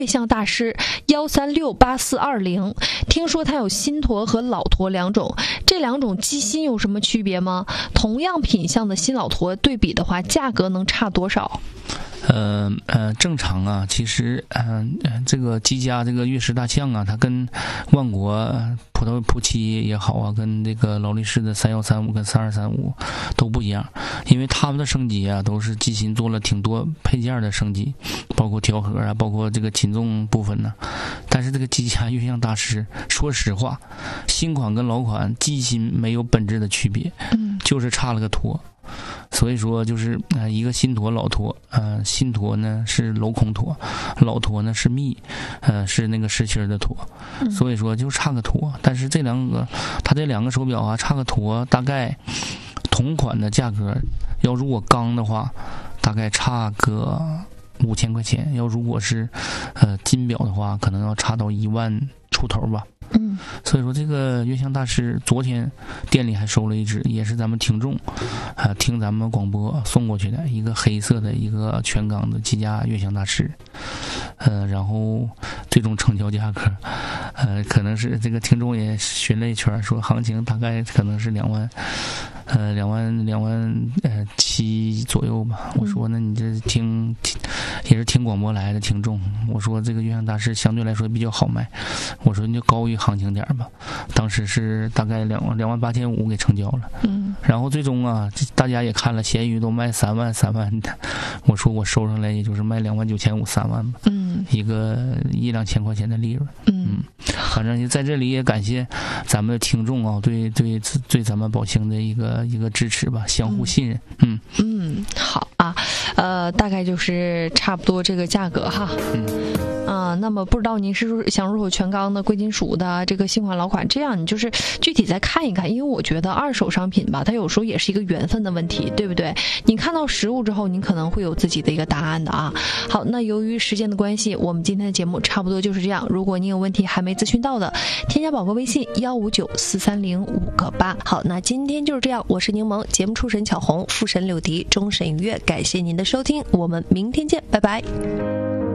月相大师1368420，听说它有新驼和老驼两种，这两种机芯有什么区别吗？同样品相的新老驼对比的话，价格能差多少？ 正常啊，其实这个积家这个月氏大象啊，它跟万国普七也好啊，跟这个劳力士的3135跟3235都不一样，因为他们的升级啊，都是机芯做了挺多配件的升级，包括调和啊，包括这个擒纵部分呢。但是这个积家月相大师，说实话，新款跟老款机芯没有本质的区别，就是差了个驼。所以说就是一个新驼老驼，新驼呢是镂空驼，老驼呢是密，是那个实心的驼，所以说就差个驼。但是这两个手表啊，差个驼，大概同款的价格，要如果钢的话，大概差个5000块钱；要如果是金表的话，可能要差到1万出头吧。所以说这个月相大师昨天店里还收了一只，也是咱们听众听咱们广播送过去的一个黑色的一个全钢的积家月相大师，然后最终成交价格可能是这个听众也询了一圈，说行情大概可能是2万7左右吧。我说那你这也是听广播来的听众，我说这个月相大师相对来说比较好卖，我说你就高于行情点吧。当时是大概28500给成交了，然后最终啊，大家也看了，闲鱼都卖3万的，我说我收上来也就是卖29500、3万吧，一个1-2千块钱的利润，反正在这里也感谢咱们的听众啊，对咱们宝清的一个支持吧，相互信任。 好啊，大概就是差不多这个价格哈。那么不知道您是想入手全钢的贵金属的这个新款老款，这样你就是具体再看一看，因为我觉得二手商品吧，它有时候也是一个缘分的问题，对不对？你看到实物之后，你可能会有自己的一个答案的啊。好，那由于时间的关系，我们今天的节目差不多就是这样。如果你有问题还没咨询到的，添加宝哥微信1594305个8。好，那今天就是这样，我是柠檬，节目出神巧红，副神柳迪，终审音乐，感谢您的收听，我们明天见，拜拜。